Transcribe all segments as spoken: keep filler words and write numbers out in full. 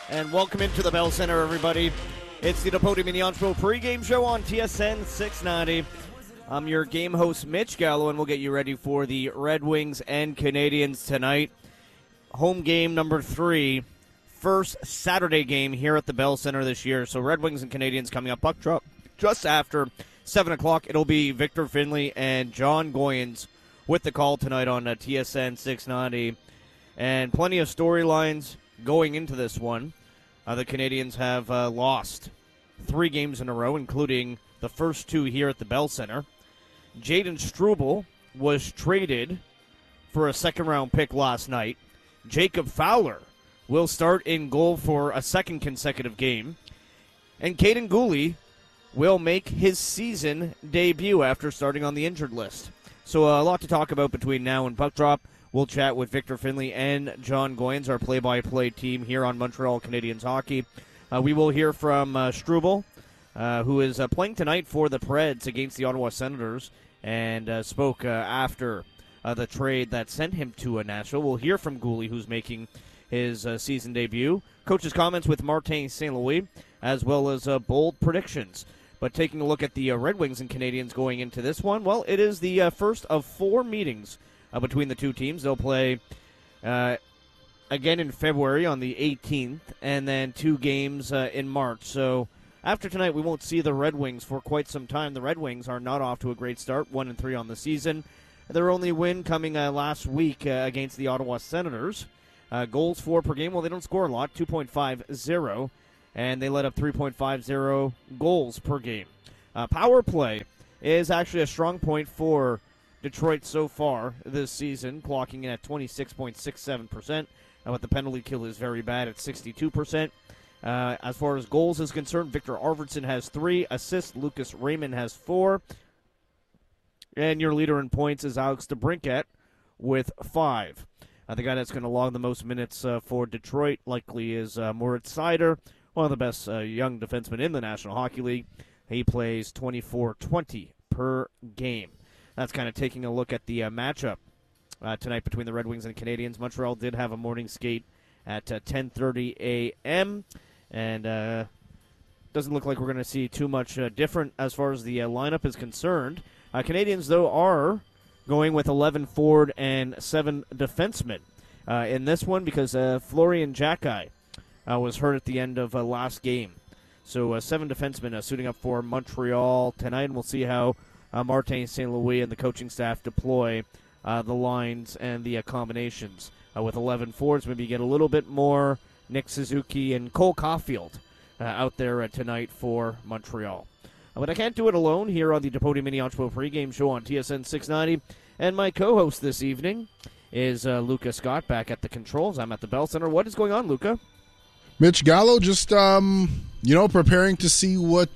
And welcome into the Bell Center, everybody. It's the Depot Dominion Show pregame show on T S N six ninety. I'm your game host, Mitch Gallo, and we'll get you ready for the Red Wings and Canadians tonight. Home game number three, first Saturday game here at the Bell Center this year. So Red Wings and Canadians coming up puck drop just after seven o'clock. It'll be Victor Finley and John Goyens with the call tonight on uh, T S N six ninety. And plenty of storylines going into this one. Uh, the Canadians have uh, lost three games in a row, including the first two here at the Bell Center. Jayden Struble was traded for a second-round pick last night. Jacob Fowler will start in goal for a second consecutive game. And Kaiden Guhle will make his season debut after starting on the injured list. So uh, a lot to talk about between now and puck drop. We'll chat with Victor Finley and John Goyens, our play-by-play team here on Montreal Canadiens Hockey. Uh, we will hear from uh, Struble, uh, who is uh, playing tonight for the Preds against the Ottawa Senators, and uh, spoke uh, after uh, the trade that sent him to uh, Nashville. We'll hear from Guhle, who's making his uh, season debut. Coach's comments with Martin Saint Louis, as well as uh, bold predictions. But taking a look at the uh, Red Wings and Canadians going into this one, well, it is the uh, first of four meetings Uh, between the two teams. They'll play uh, again in February on the eighteenth, and then two games uh, in March. So after tonight, we won't see the Red Wings for quite some time. The Red Wings are not off to a great start, one and three on the season. Their only win coming uh, last week uh, against the Ottawa Senators. Uh, goals for per game, well, they don't score a lot, two point five oh, and they let up three point five oh goals per game. Uh, power play is actually a strong point for Detroit so far this season, clocking in at twenty-six point six seven percent. Now, but the penalty kill is very bad at sixty-two percent. Uh, as far as goals is concerned, Victor Arvidsson has three assists. Lucas Raymond has four. And your leader in points is Alex DeBrincat with five. Uh, the guy that's going to log the most minutes uh, for Detroit likely is uh, Moritz Seider, one of the best uh, young defensemen in the National Hockey League. He plays twenty-four twenty per game. That's kind of taking a look at the uh, matchup uh, tonight between the Red Wings and Canadians. Montreal did have a morning skate at uh, ten thirty a.m., and uh, doesn't look like we're going to see too much uh, different as far as the uh, lineup is concerned. Uh, Canadians, though, are going with eleven forward and seven defensemen uh, in this one because uh, Florian Jacki uh, was hurt at the end of uh, last game. So uh, seven defensemen uh, suiting up for Montreal tonight, and we'll see how Uh, Martin Saint Louis and the coaching staff deploy uh, the lines and the uh, combinations. Uh, with eleven forwards, maybe get a little bit more Nick Suzuki and Cole Caulfield uh, out there uh, tonight for Montreal. Uh, but I can't do it alone here on the Depot Mini Expo pregame show on T S N six ninety. And my co-host this evening is uh, Luca Scott back at the controls. I'm at the Bell Center. What is going on, Luca? Mitch Gallo, just, um, you know, preparing to see what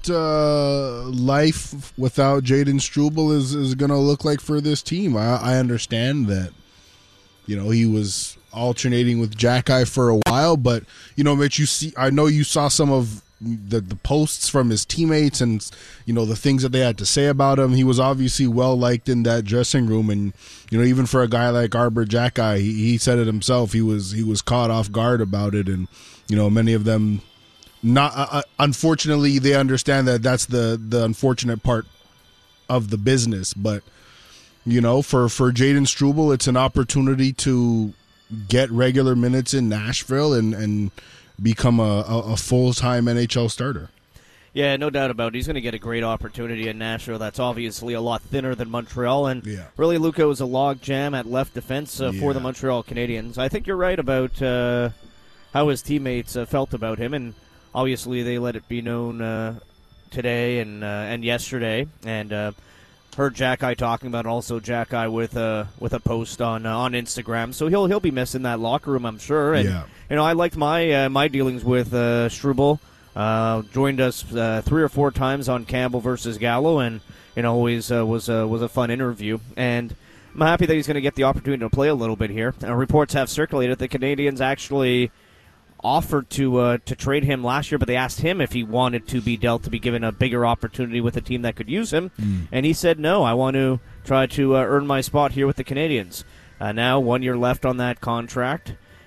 uh, life without Jayden Struble is, is going to look like for this team. I, I understand that, you know, he was alternating with Jacki for a while, but, you know, Mitch, you see, I know you saw some of the, the posts from his teammates and, you know, the things that they had to say about him. He was obviously well-liked in that dressing room, and, you know, even for a guy like Arber Jacki, he, he said it himself. He was, he was caught off guard about it, and, you know, many of them, not uh, unfortunately, they understand that that's the, the unfortunate part of the business. But, you know, for, for Jayden Struble, it's an opportunity to get regular minutes in Nashville and, and become a, a, a full-time N H L starter. Yeah, no doubt about it. He's going to get a great opportunity in Nashville. That's obviously a lot thinner than Montreal. And yeah. really, Luca was a log jam at left defense uh, yeah. for the Montreal Canadiens. I think you're right about uh, how his teammates uh, felt about him. And obviously, they let it be known uh, today and uh, and yesterday. And uh, heard Jacki talking about it, also Jacki with a with a post on uh, on Instagram. So he'll he'll be missing that locker room, I'm sure. And yeah. you know, I liked my uh, my dealings with uh, Struble. Uh, joined us uh, three or four times on Campbell versus Gallo, and you know, always uh, was uh, was a fun interview. And I'm happy that he's going to get the opportunity to play a little bit here. Uh, reports have circulated the Canadians actually offered to uh, to trade him last year, but they asked him if he wanted to be dealt to be given a bigger opportunity with a team that could use him, mm. and he said no. I want to try to uh, earn my spot here with the Canadians. Uh, now one year left on that contract.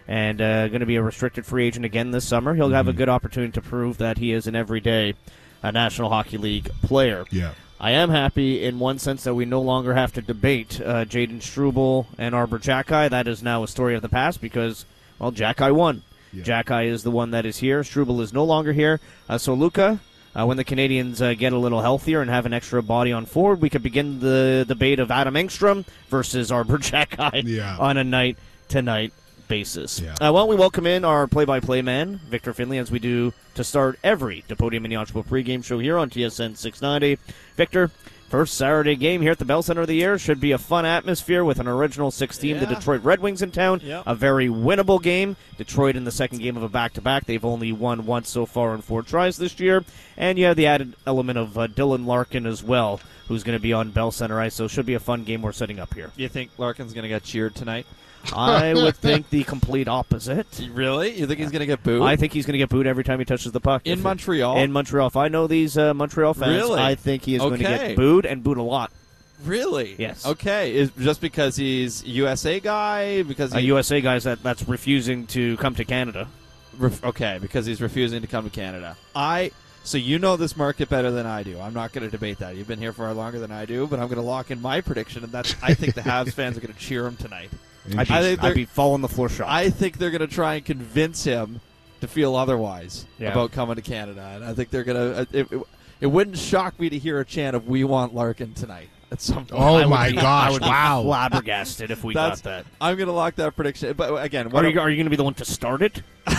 and uh, going to be a restricted free agent again this summer. He'll mm-hmm. have a good opportunity to prove that he is an everyday uh, National Hockey League player. Yeah. I am happy in one sense that we no longer have to debate uh, Jayden Struble and Arbor Xhekaj. That is now a story of the past because, well, Xhekaj won. Yeah. Xhekaj is the one that is here. Struble is no longer here. Uh, so, Luca, uh, when the Canadians uh, get a little healthier and have an extra body on forward, we could begin the debate of Adam Engstrom versus Arbor Xhekaj yeah. on a night-to-night basis. Yeah. Uh, why don't we welcome in our play-by-play man, Victor Finley, as we do to start every Podium and Yachtville pregame show here on T S N six ninety. Victor, first Saturday game here at the Bell Center of the year. Should be a fun atmosphere with an original six team. Yeah. The Detroit Red Wings in town. Yep. A very winnable game. Detroit in the second game of a back-to-back. They've only won once so far in four tries this year. And you have the added element of uh, Dylan Larkin as well, who's going to be on Bell Center Ice. So it should be a fun game we're setting up here. You think Larkin's going to get cheered tonight? I would think the complete opposite. Really? You think he's going to get booed? I think he's going to get booed every time he touches the puck. In if Montreal? It, in Montreal. If I know these uh, Montreal fans, really? I think he is okay. going to get booed and booed a lot. Really? Yes. Okay. Is just because he's a U S A guy? Because he, a U S A guy that, that's refusing to come to Canada. Ref, okay, because he's refusing to come to Canada. I... So you know this market better than I do. I'm not going to debate that. You've been here far longer than I do, but I'm going to lock in my prediction, and that's I think the Habs fans are going to cheer him tonight. I'd be, I think I'd be falling the floor shot. I think they're going to try and convince him to feel otherwise yeah. about coming to Canada, and I think they're going to. It, it, it wouldn't shock me to hear a chant of "We want Larkin tonight" at some point. Oh my be, gosh! I would wow, be flabbergasted if we That's, got that. I'm going to lock that prediction. But again, what are you, are you going to be the one to start it?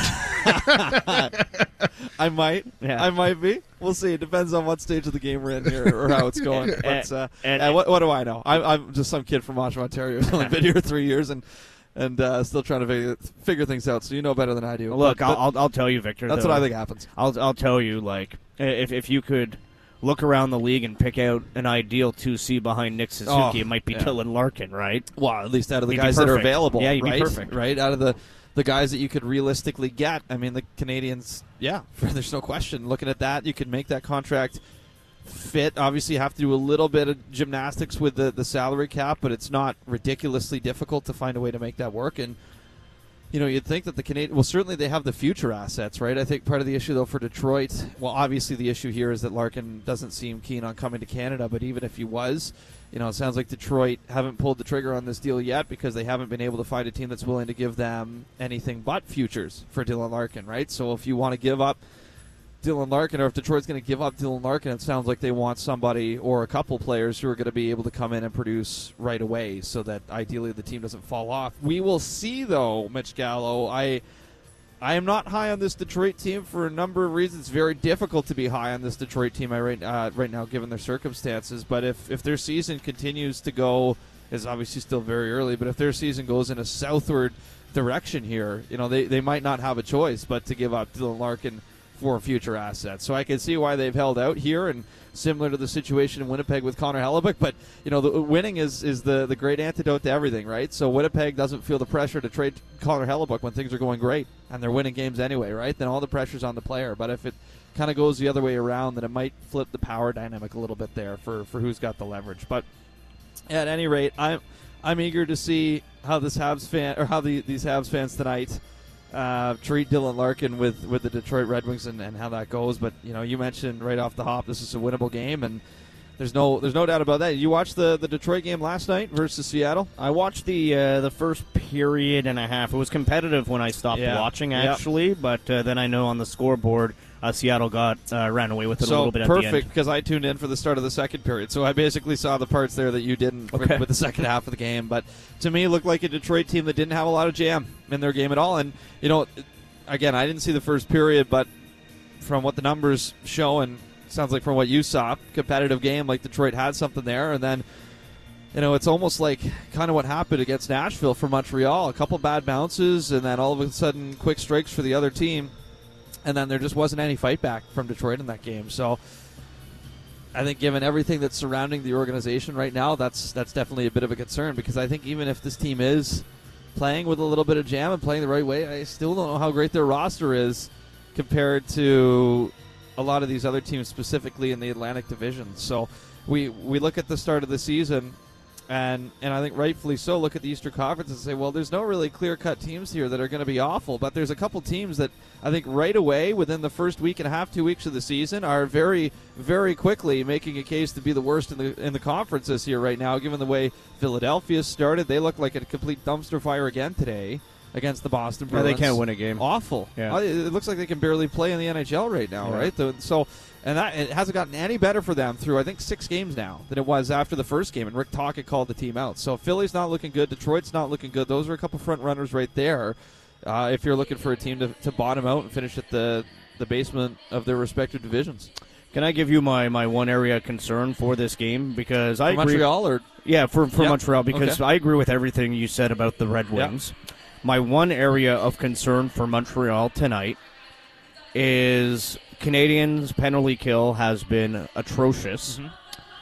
I might. Yeah. I might be. We'll see. It depends on what stage of the game we're in here or how it's going. But uh, and, and what, what do I know? I'm, I'm just some kid from Oshawa, Ontario who's only been here three years and and uh, still trying to figure, figure things out. So you know better than I do. Look, but, I'll, but I'll I'll tell you, Victor. That's though, what I think happens. I'll I'll tell you, like if if you could look around the league and pick out an ideal two C behind Nick Suzuki, oh, it might be yeah. Dylan Larkin, right? Well, at least out of the he'd guys that are perfect. available. Yeah, he'd right? be perfect. Right? Out of the, the guys that you could realistically get. I mean, the Canadians, yeah, there's no question. Looking at that, you could make that contract fit. Obviously, you have to do a little bit of gymnastics with the, the salary cap, but it's not ridiculously difficult to find a way to make that work. And you know, you'd think that the Canadian, well, certainly they have the future assets, right? I think part of the issue, though, for Detroit, well, obviously the issue here is that Larkin doesn't seem keen on coming to Canada, but even if he was, you know, it sounds like Detroit haven't pulled the trigger on this deal yet because they haven't been able to find a team that's willing to give them anything but futures for Dylan Larkin, right? So if you want to give up Dylan Larkin, or if Detroit's going to give up Dylan Larkin, it sounds like they want somebody or a couple players who are going to be able to come in and produce right away so that ideally the team doesn't fall off. We will see, though, Mitch Gallo. I I am not high on this Detroit team for a number of reasons. It's very difficult to be high on this Detroit team right, uh, right now given their circumstances. But if, if their season continues to go, it's obviously still very early, but if their season goes in a southward direction here, you know, they, they might not have a choice but to give up Dylan Larkin for future assets. So I can see why they've held out here, and similar to the situation in Winnipeg with Connor Hellebuyck. But, you know, the winning is, is the, the great antidote to everything, right? So Winnipeg doesn't feel the pressure to trade Connor Hellebuyck when things are going great, and they're winning games anyway, right? Then all the pressure's on the player. But if it kind of goes the other way around, then it might flip the power dynamic a little bit there for, for who's got the leverage. But at any rate, I'm I'm eager to see how this Habs fan, or how the, these Habs fans tonight Uh, treat Dylan Larkin with, with the Detroit Red Wings and, and how that goes. But, you know, you mentioned right off the hop this is a winnable game, and there's no there's no doubt about that. You watched the, the Detroit game last night versus Seattle? I watched the uh, the first period and a half. It was competitive when I stopped yeah. watching, actually, yep. but uh, then I know on the scoreboard uh, Seattle got uh, ran away with it so a little bit at perfect, the end. Because I tuned in for the start of the second period, so I basically saw the parts there that you didn't okay. with the second half of the game. But to me, it looked like a Detroit team that didn't have a lot of jam in their game at all. And, you know, again, I didn't see the first period, but from what the numbers show, and sounds like from what you saw, competitive game, like Detroit had something there. And then, you know, it's almost like kind of what happened against Nashville for Montreal. A couple bad bounces, and then all of a sudden quick strikes for the other team. And then there just wasn't any fight back from Detroit in that game. So I think given everything that's surrounding the organization right now, that's that's definitely a bit of a concern, because I think even if this team is playing with a little bit of jam and playing the right way, I still don't know how great their roster is compared to a lot of these other teams, specifically in the Atlantic Division. So we we look at the start of the season, And and I think rightfully so, look at the Eastern Conference and say, well, there's no really clear-cut teams here that are going to be awful, but there's a couple teams that I think right away, within the first week and a half, two weeks of the season, are very, very quickly making a case to be the worst in the in the conference this year right now, given the way Philadelphia started. They look like a complete dumpster fire again today against the Boston Bruins. Yeah, they can't win a game. Awful. Yeah. It looks like they can barely play in the N H L right now, Yeah. right? The, so, and that it hasn't gotten any better for them through, I think, six games now than it was after the first game, and Rick Tocchet called the team out. So Philly's not looking good. Detroit's not looking good. Those are a couple front runners right there. Uh, if you're looking for a team to, to bottom out and finish at the, the basement of their respective divisions. Can I give you my, my one area of concern for this game? Because I For agree. Montreal or Yeah, for, for Yep. Montreal, because Okay. I agree with everything you said about the Red Yep. Wings. My one area of concern for Montreal tonight is Canadiens' penalty kill has been atrocious. Mhm.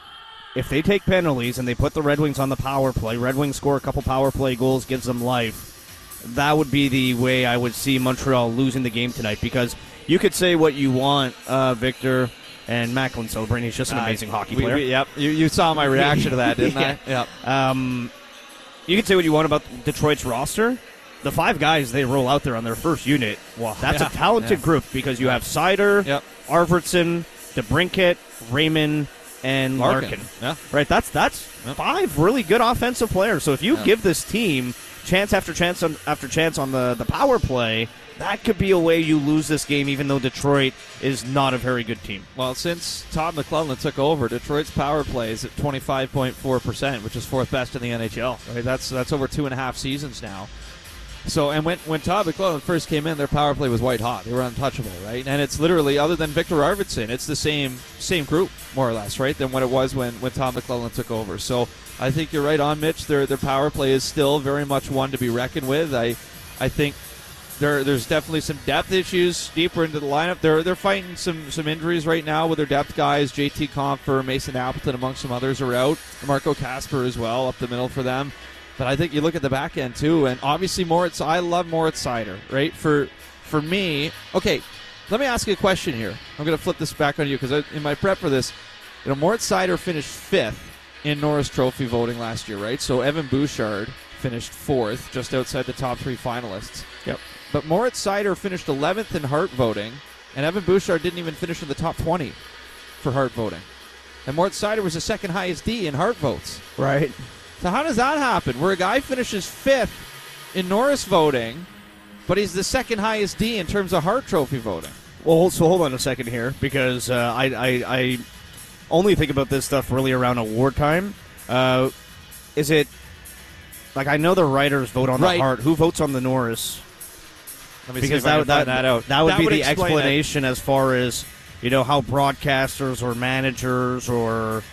If they take penalties and they put the Red Wings on the power play, Red Wings score a couple power play goals, gives them life, that would be the way I would see Montreal losing the game tonight. Because you could say what you want, uh, Victor, and Macklin celebrating. He's just an Uh, amazing hockey we- player. we- yep. You, you saw my reaction to that, didn't Yeah. I? Yep. Um, you can say what you want about Detroit's roster. The five guys they roll out there on their first unit, well, that's Yeah. a talented Yeah. group because you have Seider, Yep. Arvidsson, DeBrincat, Raymond, and Larkin. Larkin. Yeah. Right? That's that's Yep. five really good offensive players. So if you Yeah. give this team chance after chance on, after chance on the, the power play, that could be a way you lose this game, even though Detroit is not a very good team. Well, since Todd McClellan took over, Detroit's power play is at twenty-five point four percent, which is fourth best in the N H L. Right? That's that's over two and a half seasons now. So, and when when Todd McClellan first came in, their power play was white hot. They were untouchable, right? And it's literally, other than Victor Arvidsson, it's the same same group, more or less, right, than what it was when, when Todd McClellan took over. So I think you're right on, Mitch. Their their power play is still very much one to be reckoned with. I I think there there's definitely some depth issues deeper into the lineup. They're they're fighting some some injuries right now with their depth guys. J T Compher, Mason Appleton, among some others, are out. Marco Casper as well up the middle for them. But I think you look at the back end too, and obviously Moritz. I love Moritz Seider, right? For for me, okay. Let me ask you a question here. I'm going to flip this back on you because in my prep for this, you know, Moritz Seider finished fifth in Norris Trophy voting last year, right? So Evan Bouchard finished fourth, just outside the top three finalists. Yep. But Moritz Seider finished eleventh in Hart voting, and Evan Bouchard didn't even finish in the top twenty for Hart voting. And Moritz Seider was the second highest D in Hart votes. Right. So how does that happen? Where a guy finishes fifth in Norris voting, but he's the second highest D in terms of Hart Trophy voting. Well, so hold on a second here, because uh, I, I I only think about this stuff really around award time. Uh, is it like I know the writers vote on Right. the Hart? Who votes on the Norris? Let me Because see if I that can find that, that out. that would That be would the explain it. explanation as far as you know how broadcasters or managers or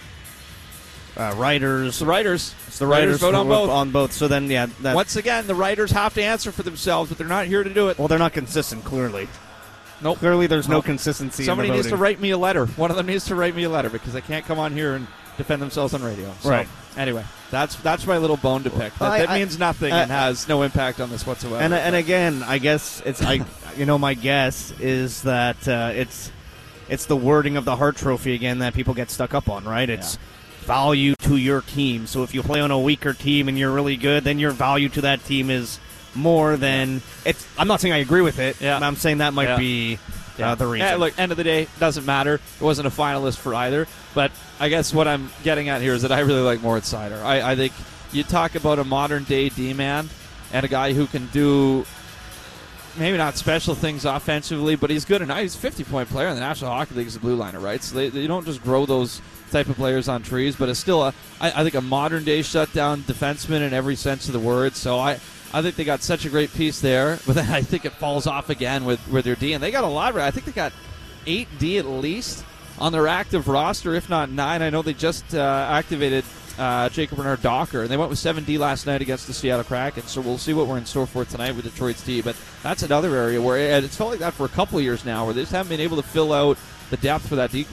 uh, writers. The writers. It's the writers writers, vote on vote both. On both. So then, yeah. That, Once again, the writers have to answer for themselves, but they're not here to do it. Well, they're not consistent. Clearly, Nope. clearly, there's no Nope. consistency. Somebody in the needs to voting. write me a letter. One of them needs to write me a letter because they can't come on here and defend themselves on radio. So, Right. Anyway, that's that's my little bone to pick. That, I- that I- means nothing uh, and has no impact on this whatsoever. And and again, I guess it's I. You know, my guess is that uh, it's it's the wording of the Hart Trophy again that people get stuck up on, right? It's value to your team. So if you play on a weaker team and you're really good, then your value to that team is more than it's. I'm not saying I agree with it. Yeah. I'm saying that might Yeah. be uh, the reason. Yeah, look, end of the day, doesn't matter. It wasn't a finalist for either. But I guess what I'm getting at here is that I really like Moritz Seider. I, I think you talk about a modern-day D-man and a guy who can do maybe not special things offensively, but he's good enough. He's a fifty-point player in the National Hockey League as a blue liner, right? So they, they don't just grow those type of players on trees, but it's still, a, I, I think, a modern-day shutdown defenseman in every sense of the word. So I, I think they got such a great piece there, but then I think it falls off again with, with their D. And they got a lot. I think they got eight D at least on their active roster, if not nine. I know they just uh, activated uh, Jacob Bernard Docker, and they went with seven D last night against the Seattle Kraken. So we'll see what we're in store for tonight with Detroit's D. But that's another area where it, it's felt like that for a couple of years now, where they just haven't been able to fill out the depth for that D core.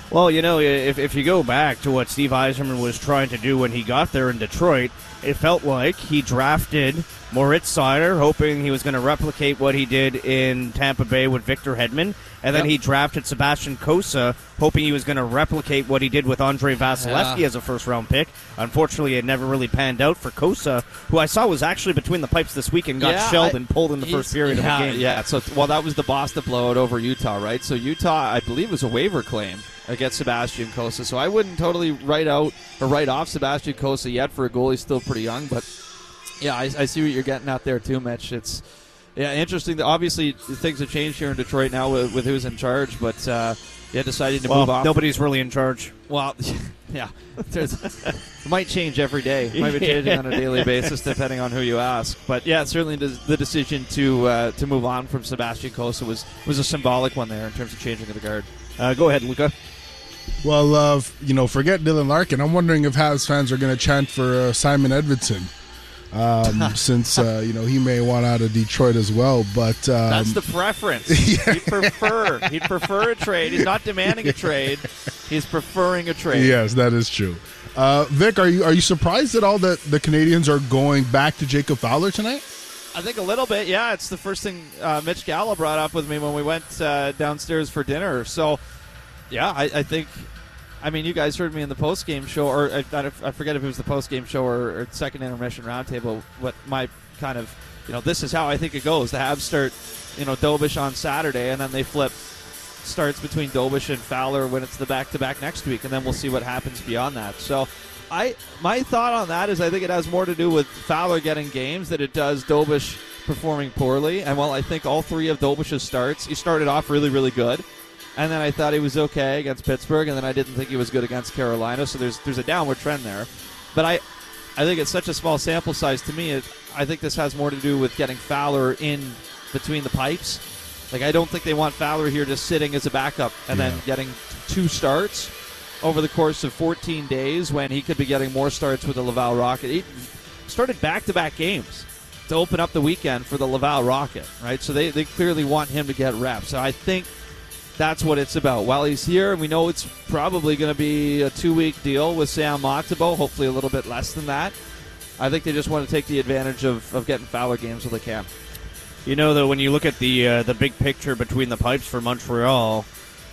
Well, you know, if, if you go back to what Steve Yzerman was trying to do when he got there in Detroit, it felt like he drafted Moritz Seider, hoping he was going to replicate what he did in Tampa Bay with Victor Hedman, and then Yep. he drafted Sebastian Cossa, hoping he was going to replicate what he did with Andrei Vasilevsky Yeah. as a first-round pick. Unfortunately, it never really panned out for Cossa, who I saw was actually between the pipes this week and got Yeah, shelled I- and pulled in the first He's- period yeah, of the game. Yeah, so well, that was the Boston blowout over Utah, right? So Utah, I believe, was a waiver claim against Sebastian Cossa. So I wouldn't totally write out or write off Sebastian Cossa yet for a goalie. He's still pretty young, but yeah, I, I see what you're getting at there too, Mitch. It's yeah, interesting. That obviously things have changed here in Detroit now with, with who's in charge, but uh, yeah, deciding to Well, move off. nobody's really in charge. Well, yeah, There's, it might change every day. It might be changing on a daily basis depending on who you ask. But yeah, certainly the, the decision to uh, to move on from Sebastian Cossa was was a symbolic one there in terms of changing of the guard. Uh, go ahead, Luca. Well, uh, f- you know, forget Dylan Larkin. I'm wondering if Habs fans are going to chant for uh, Simon Edvidson, um, since uh, you know he may want out of Detroit as well. But um, That's the preference. He'd prefer he'd prefer a trade. He's not demanding a trade. He's preferring a trade. yes, that is true. Uh, Vic, are you are you surprised at all that the Canadians are going back to Jacob Fowler tonight? I think a little bit, yeah. It's the first thing uh, Mitch Gallo brought up with me when we went uh, downstairs for dinner. So, yeah, I, I think, I mean, you guys heard me in the post-game show, or I, I forget if it was the post-game show or, or second intermission roundtable, what my kind of, you know, this is how I think it goes. The Habs start, you know, Dobish on Saturday, and then they flip starts between Dobish and Fowler when it's the back-to-back next week, and then we'll see what happens beyond that. So, I my thought on that is I think it has more to do with Fowler getting games than it does Dobish performing poorly. And while I think all three of Dobish's starts, he started off really, really good, and then I thought he was okay against Pittsburgh, and then I didn't think he was good against Carolina. So there's there's a downward trend there. But I I think it's such a small sample size to me. It, I think this has more to do with getting Fowler in between the pipes. Like, I don't think they want Fowler here just sitting as a backup and Yeah. then getting two starts over the course of fourteen days when he could be getting more starts with the Laval Rocket. He started back-to-back games to open up the weekend for the Laval Rocket, right? So they, they clearly want him to get reps. So I think that's what it's about. While he's here, and we know it's probably going to be a two-week deal with Sam Montembeault, hopefully a little bit less than that. I think they just want to take the advantage of, of getting Fowler games when they can. You know, though, when you look at the uh, the big picture between the pipes for Montreal,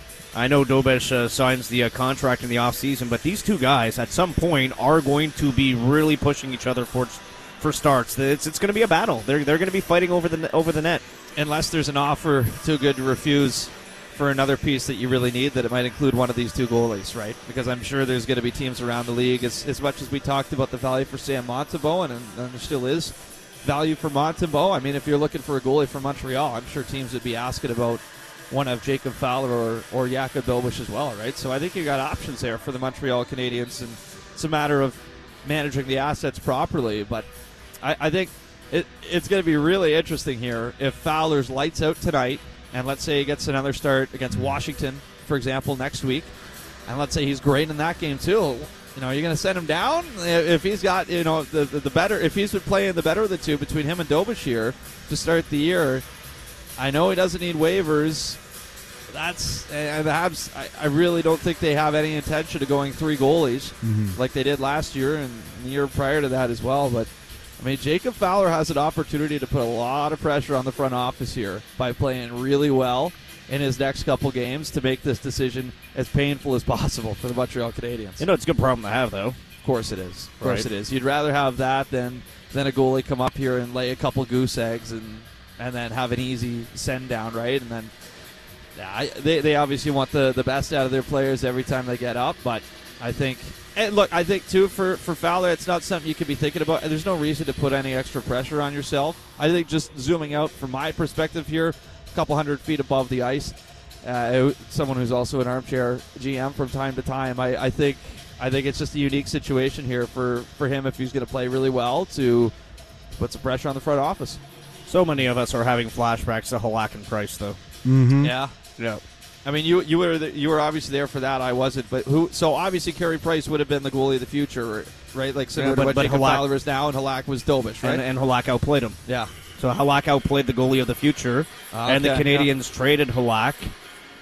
I know Dobish uh, signs the uh, contract in the offseason, but these two guys at some point are going to be really pushing each other for for starts. It's it's going to be a battle. They're they're going to be fighting over the over the net. Unless there's an offer too good to refuse for another piece that you really need, that it might include one of these two goalies, right? Because I'm sure there's going to be teams around the league, as, as much as we talked about the value for Sam Montembeault, and, and there still is value for Montembeault. I mean, if you're looking for a goalie for Montreal, I'm sure teams would be asking about one of Jacob Fowler or, or Jakob Dobish as well, right? So I think you got options there for the Montreal Canadiens, and it's a matter of managing the assets properly. But I, I think it, it's going to be really interesting here if Fowler's lights out tonight, and let's say he gets another start against Washington, for example, next week, and let's say he's great in that game too. You know, you're going to send him down if he's got, you know, the, the the better, if he's been playing the better of the two between him and Dobish here to start the year. I know he doesn't need waivers. That's and the Habs. I, I really don't think they have any intention of going three goalies Mhm. like they did last year and the year prior to that as well. But I mean, Jacob Fowler has an opportunity to put a lot of pressure on the front office here by playing really well in his next couple games to make this decision as painful as possible for the Montreal Canadiens. You know, it's a good problem to have, though. Of course it is. Of course Right. it is. You'd rather have that than than a goalie come up here and lay a couple goose eggs and and then have an easy send down, right? And then yeah, I, they they obviously want the, the best out of their players every time they get up, but I think and look, I think too for for Fowler, it's not something you could be thinking about. There's no reason to put any extra pressure on yourself. I think just zooming out from my perspective here, a couple hundred feet above the ice. Uh, someone who's also an armchair G M from time to time. I, I think I think it's just a unique situation here for, for him if he's going to play really well to put some pressure on the front office. So many of us are having flashbacks to Halak and Price, though. Mm-hmm. Yeah, Yeah. I mean you you were the, you were obviously there for that. I wasn't, but who? So obviously Carey Price would have been the goalie of the future, right? Like similar Yeah, but- to what but Jacob Halak- Fowler is now, and Halak was Dobish, right? And, and Halak outplayed him. yeah. So Halak outplayed the goalie of the future, Ah, and the okay, Canadians traded Halak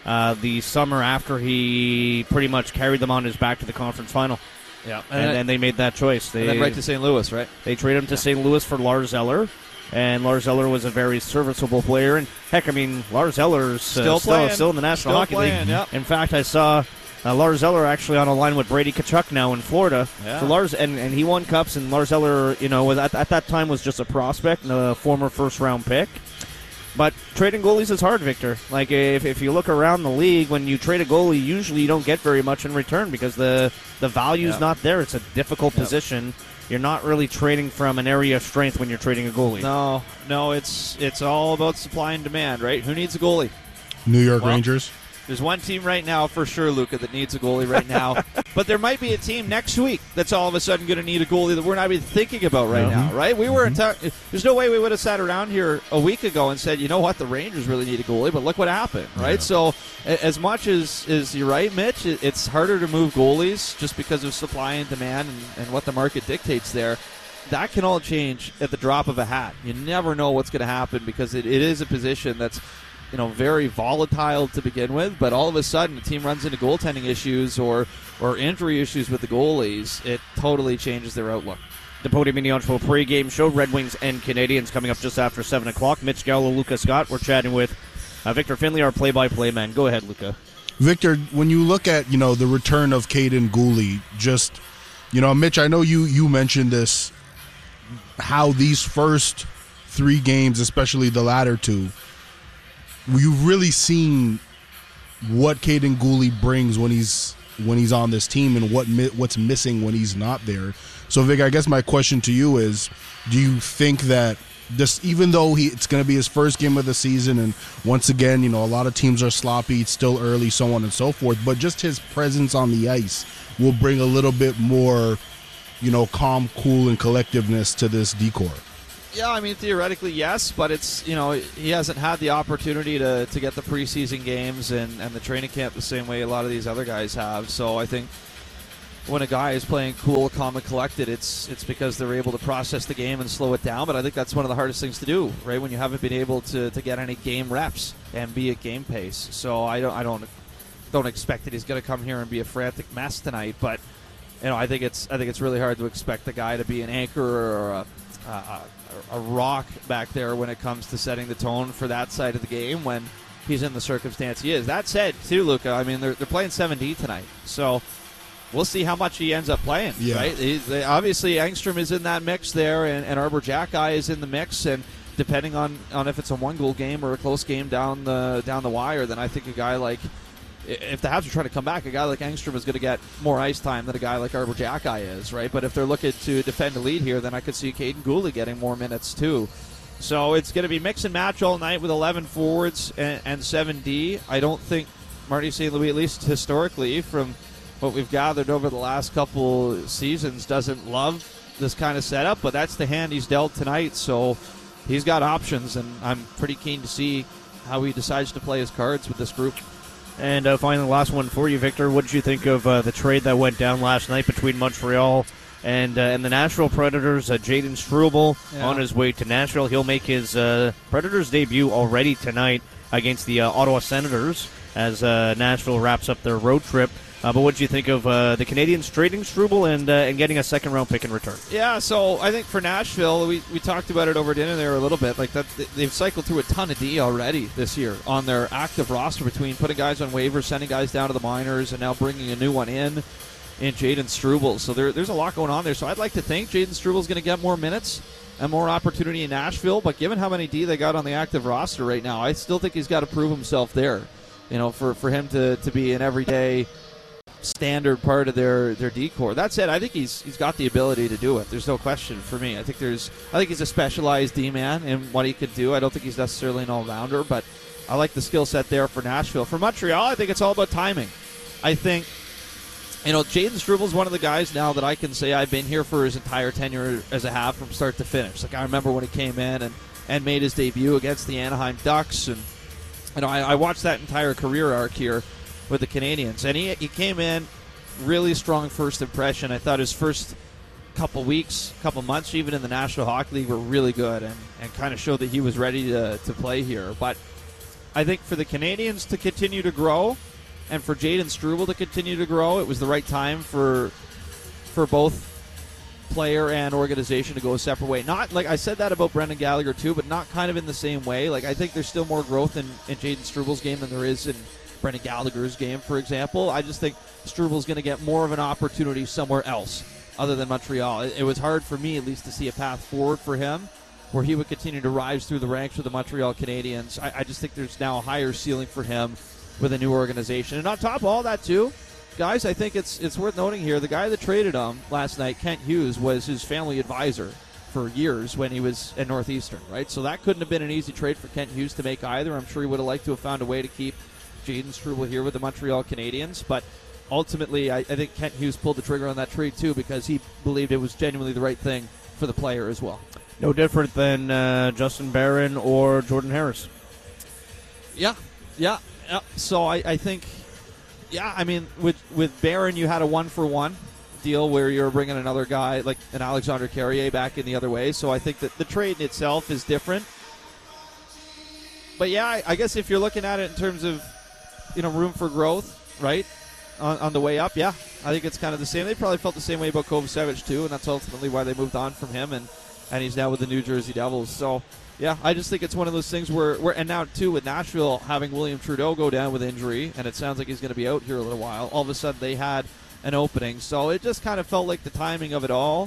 uh, the summer after he pretty much carried them on his back to the conference final. Yeah, and, and, and they made that choice. They, and then right to Saint Louis, right? They traded him to yeah. Saint Louis for Lars Eller, and Lars Eller was a very serviceable player. And heck, I mean, Lars Eller's still uh, playing, still, still in the National still Hockey playing, League. Yep. In fact, I saw uh, Lars Eller actually on a line with Brady Tkachuk now in Florida. Yeah. So Lars and, and he won cups, and Lars Eller, you know, was at, at that time was just a prospect and a former first round pick. But trading goalies is hard, Victor. Like, if, if you look around the league, when you trade a goalie, usually you don't get very much in return because the, the value's yep. not there. It's a difficult yep. position. You're not really trading from an area of strength when you're trading a goalie. No, no, it's it's all about supply and demand, right? Who needs a goalie? New York well, Rangers. There's one team right now for sure, Luca, that needs a goalie right now. But there might be a team next week that's all of a sudden going to need a goalie that we're not even thinking about right mm-hmm. now, right? We were mm-hmm. ta- There's no way we would have sat around here a week ago and said, you know what, the Rangers really need a goalie, but look what happened, right? Yeah. So as much as, as you're right, Mitch, it's harder to move goalies just because of supply and demand and, and what the market dictates there. That can all change at the drop of a hat. You never know what's going to happen because it, it is a position that's, you know, very volatile to begin with, but all of a sudden a team runs into goaltending issues or or injury issues with the goalies, it totally changes their outlook. The Podium in the Orange Bowl pregame show, Red Wings and Canadians coming up just after seven o'clock. Mitch Gallo, Luca Scott. We're chatting with uh, Victor Finley, our play-by-play man. Go ahead, Luca. Victor, when you look at, you know, the return of Caden Gooley, just, you know, Mitch, I know you, you mentioned this, how these first three games, especially the latter two, you've really seen what Caden Gooley brings when he's when he's on this team and what what's missing when he's not there. So, Vic, I guess my question to you is, do you think that this, even though he it's going to be his first game of the season, and once again, you know, a lot of teams are sloppy, it's still early, so on and so forth, but just his presence on the ice will bring a little bit more, you know, calm, cool, and collectiveness to this decor? Yeah, I mean, theoretically, yes, but it's, you know, he hasn't had the opportunity to, to get the preseason games and, and the training camp the same way a lot of these other guys have. So I think when a guy is playing cool, calm, and collected, it's it's because they're able to process the game and slow it down. But I think that's one of the hardest things to do, right? When you haven't been able to, to get any game reps and be at game pace. So I don't I don't don't expect that he's going to come here and be a frantic mess tonight. But you know, I think it's I think it's really hard to expect the guy to be an anchor or a, a, a rock back there when it comes to setting the tone for that side of the game when he's in the circumstance he is. That said, too, Luca, I mean, they're, they're playing seven D tonight. So we'll see how much he ends up playing, yeah. right? He, they, obviously, Engstrom is in that mix there, and, and Arbor Jackeye is in the mix, and depending on, on if it's a one-goal game or a close game down the down the wire, then I think a guy like, if the Habs are trying to come back, a guy like Engstrom is going to get more ice time than a guy like Arbor Jackeye is, right? But if they're looking to defend a lead here, then I could see Caden Gooley getting more minutes too. So it's going to be mix and match all night with eleven forwards and, and seven D. I don't think Marty Saint Louis, at least historically, from what we've gathered over the last couple seasons, doesn't love this kind of setup, but that's the hand he's dealt tonight. So he's got options, and I'm pretty keen to see how he decides to play his cards with this group. And uh, finally, last one for you, Victor. What did you think of uh, the trade that went down last night between Montreal and uh, and the Nashville Predators? Uh, Jaden Struble yeah. on his way to Nashville. He'll make his uh, Predators debut already tonight against the uh, Ottawa Senators as uh, Nashville wraps up their road trip. Uh, but what did you think of uh, the Canadians trading Struble and uh, and getting a second round pick in return? Yeah, so I think for Nashville, we, we talked about it over dinner there a little bit. Like that, they've cycled through a ton of D already this year on their active roster between putting guys on waivers, sending guys down to the minors, and now bringing a new one in in Jaden Struble. So there, there's a lot going on there. So I'd like to think Jaden Struble's going to get more minutes and more opportunity in Nashville. But given how many D they got on the active roster right now, I still think he's got to prove himself there. You know, for, for him to, to be an everyday standard part of their their decor. That said, I think he's he's got the ability to do it. There's no question for me. I think there's I think he's a specialized D-man in what he could do. I don't think he's necessarily an all-rounder, but I like the skill set there for Nashville. For Montreal, I think it's all about timing. I think, you know, Jaden Struble's one of the guys now that I can say I've been here for his entire tenure as a Hab from start to finish. Like, I remember when he came in and, and made his debut against the Anaheim Ducks, and you know, I, I watched that entire career arc here with the Canadians, and he he came in really strong first impression. I thought his first couple weeks, couple months, even in the National Hockey League, were really good and, and kind of showed that he was ready to, to play here. But I think for the Canadians to continue to grow and for Jayden Struble to continue to grow, it was the right time for for both player and organization to go a separate way. Not like I said that about Brendan Gallagher too, but not kind of in the same way. Like I think there's still more growth in, in Jayden Struble's game than there is in Brendan Gallagher's game, for example. I just think Struble's going to get more of an opportunity somewhere else other than Montreal. It, it was hard for me, at least, to see a path forward for him where he would continue to rise through the ranks with the Montreal Canadiens. I, I just think there's now a higher ceiling for him with a new organization. And on top of all that, too, guys, I think it's it's worth noting here, the guy that traded him last night, Kent Hughes, was his family advisor for years when he was at Northeastern, right? So that couldn't have been an easy trade for Kent Hughes to make either. I'm sure he would have liked to have found a way to keep Jayden Struble here with the Montreal Canadiens, but ultimately I, I think Kent Hughes pulled the trigger on that trade too because he believed it was genuinely the right thing for the player as well. No different than uh, Justin Barron or Jordan Harris. Yeah, yeah. yeah. So I, I think, yeah, I mean, with, with Barron you had a one-for-one deal where you're bringing another guy like an Alexander Carrier back in the other way, so I think that the trade in itself is different. But yeah, I, I guess if you're looking at it in terms of, you know, room for growth, right, on, on the way up, yeah, I think it's kind of the same. They probably felt the same way about Kovacevic too, and that's ultimately why they moved on from him, and, and he's now with the New Jersey Devils. So, yeah, I just think it's one of those things where, where and now, too, with Nashville having William Trudeau go down with injury, and it sounds like he's going to be out here a little while, all of a sudden they had an opening. So it just kind of felt like the timing of it all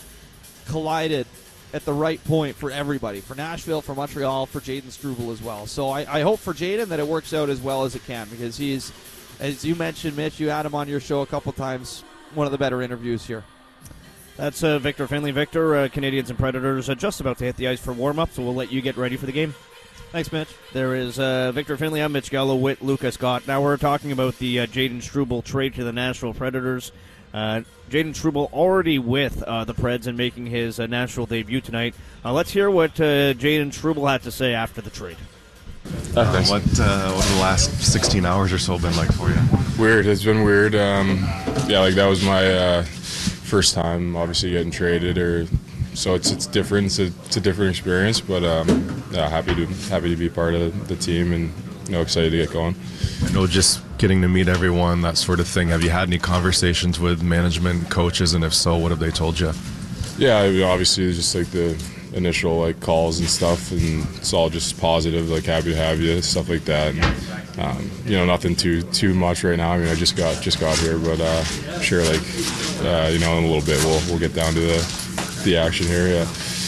collided at the right point for everybody, for Nashville, for Montreal, for Jayden Struble as well. So I, I hope for Jayden that it works out as well as it can because he's, as you mentioned, Mitch, you had him on your show a couple times, one of the better interviews here. That's uh, Victor Finley. Victor, uh, Canadians and Predators are just about to hit the ice for warm-up, so we'll let you get ready for the game. Thanks, Mitch. There is uh, Victor Finley. I'm Mitch Gallo with Lucas Scott. Now we're talking about the uh, Jayden Struble trade to the Nashville Predators. Uh, Jayden Struble already with uh, the Preds and making his uh, Nashville debut tonight. Uh, let's hear what uh, Jayden Struble had to say after the trade. Uh, what uh, what have the last sixteen hours or so been like for you? Weird. It's been weird. Um, yeah, like that was my uh, first time, obviously getting traded, or so it's it's different. It's a, it's a different experience, but um, yeah, happy to happy to be part of the team and you know excited to get going. I know just getting to meet everyone, that sort of thing. Have you had any conversations with management, coaches, and if so, what have they told you? Yeah, I mean, obviously it's just like the initial like calls and stuff, and it's all just positive, like happy to have you, stuff like that. And, um, you know, nothing too too much right now. I mean, I just got just got here, but uh, I'm sure like uh, you know in a little bit we'll we'll get down to the the action here. Yeah.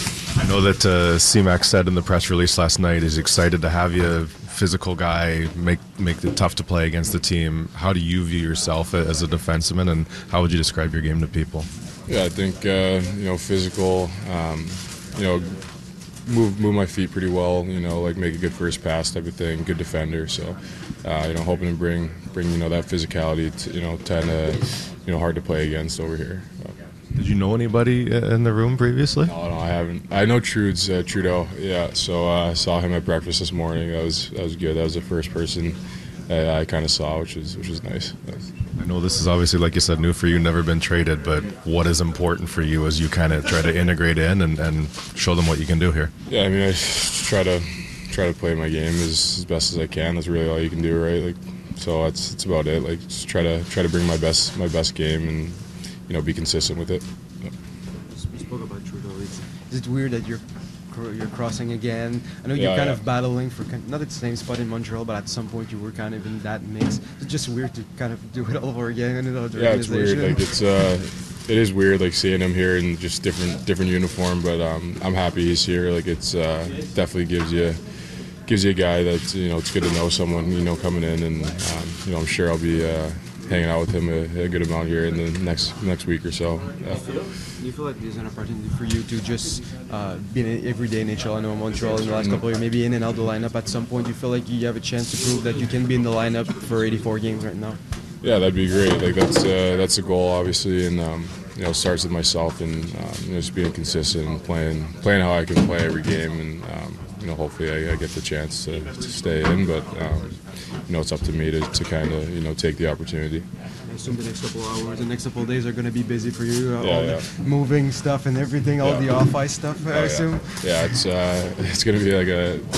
I know that uh, C MAC said in the press release last night he's excited to have you. Physical guy, make make it tough to play against the team. How do you view yourself as a defenseman, and how would you describe your game to people? Yeah, I think uh, you know physical. Um, you know, move move my feet pretty well. You know, like make a good first pass type of thing. Good defender. So, uh, you know, hoping to bring bring you know that physicality. To, you know, kind of you know hard to play against over here. So. Did you know anybody in the room previously? No, no, I haven't. I know Trude's uh, Trudeau. Yeah, so uh, I saw him at breakfast this morning. That was that was good. That was the first person that I kind of saw, which was which was nice. I know this is obviously, like you said, new for you, never been traded. But what is important for you as you kind of try to integrate in and, and show them what you can do here? Yeah, I mean, I try to try to play my game as, as best as I can. That's really all you can do, right? Like, so that's that's about it. Like, just try to try to bring my best my best game and. You know, be consistent with it. You spoke about Trudeau. It's, is it weird that you're you're crossing again? I know you're yeah, kind yeah. of battling for not at the same spot in Montreal, but at some point you were kind of in that mix. It's just weird to kind of do it all over again in another yeah, it's organization. weird. Like it's uh, it is weird, like seeing him here in just different different uniform. But um, I'm happy he's here. Like it's uh, definitely gives you gives you a guy that you know it's good to know someone you know coming in, and um, you know I'm sure I'll be. Uh, hanging out with him a, a good amount here in the next next week or so. Yeah. Do you feel like there's an opportunity for you to just uh, be an everyday in H L? I know in Montreal in the last couple of years, maybe in and out the lineup at some point. Do you feel like you have a chance to prove that you can be in the lineup for eighty-four games right now? Yeah, that'd be great. Like that's uh, that's the goal, obviously, and um, you know, it starts with myself and um, you know, just being consistent and playing playing how I can play every game, and um, you know, hopefully I, I get the chance to, to stay in. But um, you know, it's up to me to, to kind of you know take the opportunity. I assume the next couple of hours, the next couple of days are going to be busy for you. Uh, yeah, all yeah. the moving stuff and everything, all yeah. the off-ice stuff, I oh, assume. Yeah, yeah it's uh, it's going to be like a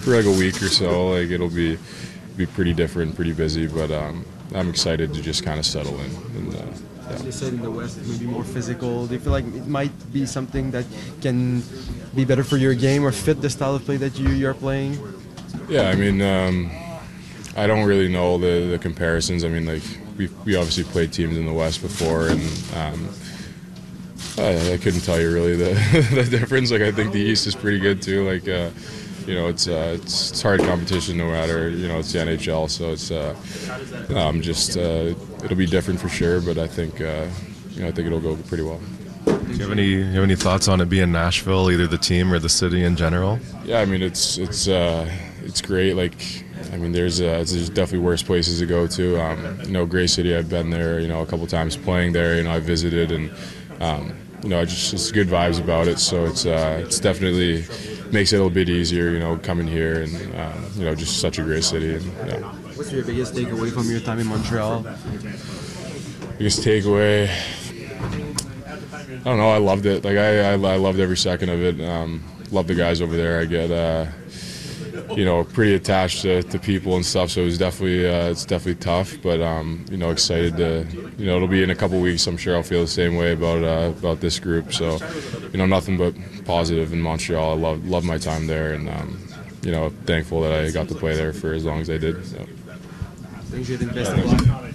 for like a week or so. Like it'll be be pretty different, pretty busy, but um, I'm excited to just kind of settle in. And, uh, yeah. You said in the West maybe more physical. Do you feel like it might be something that can be better for your game or fit the style of play that you you're playing? Yeah, I mean, um, I don't really know the, the comparisons. I mean, like we we obviously played teams in the West before, and um, I, I couldn't tell you really the the difference. Like I think the East is pretty good too. Like uh, you know, it's, uh, it's it's hard competition no matter. You know, it's the N H L, so it's uh, um, just uh, it'll be different for sure. But I think uh, you know I think it'll go pretty well. Do you have any you have any thoughts on it being Nashville, either the team or the city in general? Yeah, I mean it's it's uh, it's great. Like I mean, there's uh, there's definitely worse places to go to. Um, you know, Grey City, I've been there. You know, a couple times playing there. You know, I visited, and um, you know, I just it's good vibes about it. So it's uh, it's definitely makes it a little bit easier. You know, coming here, and um, you know, just such a great city. And yeah. What's your biggest takeaway from your time in Montreal? Biggest takeaway. I don't know. I loved it. Like I, I, I loved every second of it. Um, love the guys over there. I get, uh, you know, pretty attached to, to people and stuff. So it was definitely, uh, it's definitely tough. But um, you know, excited to, you know, it'll be in a couple weeks. I'm sure I'll feel the same way about uh, about this group. So, you know, nothing but positive in Montreal. I love love my time there, and um, you know, thankful that I got to play there for as long as I did. So. Thanks, Jaden. Best of luck.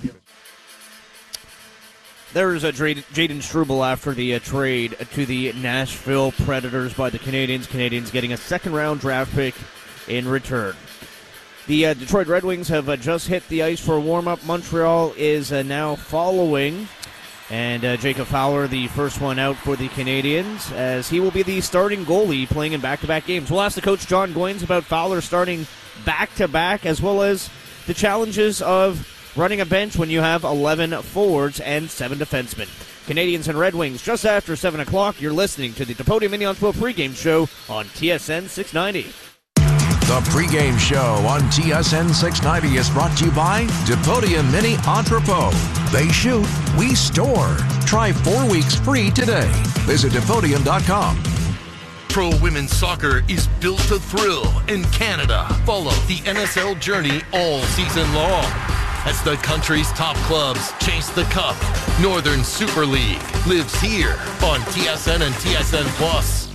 There's a Jayden Struble after the uh, trade to the Nashville Predators by the Canadiens. Canadiens getting a second-round draft pick in return. The uh, Detroit Red Wings have uh, just hit the ice for a warm-up. Montreal is uh, now following. And uh, Jacob Fowler, the first one out for the Canadiens, as he will be the starting goalie playing in back-to-back games. We'll ask the coach John Goyens about Fowler starting back-to-back, as well as the challenges of running a bench when you have eleven forwards and seven defensemen. Canadiens and Red Wings just after seven o'clock. You're listening to the Depodia Mini Entrepot pregame show on T S N six ninety. The pregame show on T S N six ninety is brought to you by Depodia Mini Entrepot. They shoot, we store. Try four weeks free today. Visit Depodium dot com. Pro Women's Soccer is built to thrill in Canada. Follow the N S L journey all season long as the country's top clubs chase the cup. Northern Super League lives here on T S N and T S N Plus.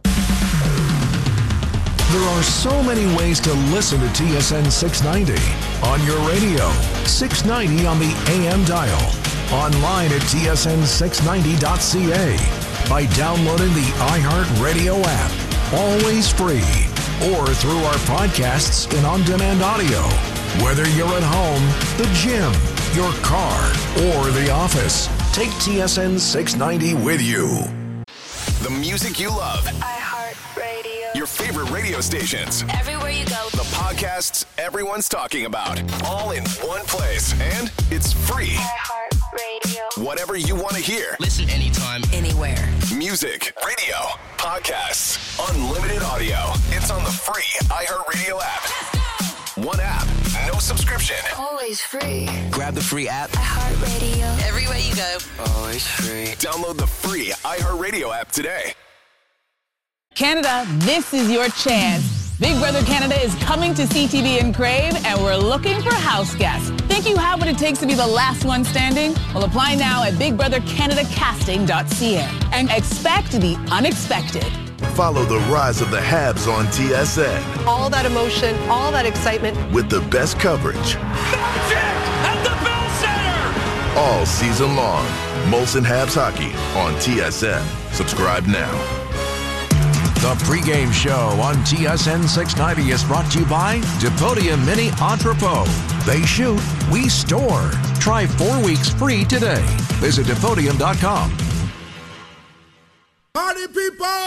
There are so many ways to listen to T S N six ninety. On your radio, six ninety on the A M dial. Online at T S N six ninety dot C A. By downloading the iHeartRadio app. Always free. Or through our podcasts and on-demand audio. Whether you're at home, the gym, your car, or the office, take T S N six ninety with you. The music you love. iHeartRadio. Your favorite radio stations. Everywhere you go. The podcasts everyone's talking about. All in one place. And it's free. iHeartRadio. Whatever you want to hear. Listen anytime, anywhere. Music, radio, podcasts, unlimited audio. It's on the free iHeartRadio app. One app, no subscription. Always free. grab the free app. iHeartRadio. Everywhere you go. Always free. Download the free iHeartRadio app today. Canada, this is your chance. Big Brother Canada is coming to C T V and Crave, and we're looking for house guests. Think you have what it takes to be the last one standing? Well, apply now at big brother canada casting dot c a and expect the unexpected. Follow the rise of the Habs on T S N. All that emotion, all that excitement. With the best coverage. At the Bell Center! All season long. Molson Habs Hockey on T S N. Subscribe now. The pregame show on T S N six ninety is brought to you by Depodia Mini Entrepot. They shoot, we store. Try four weeks free today. Visit Depodium dot com. Party people!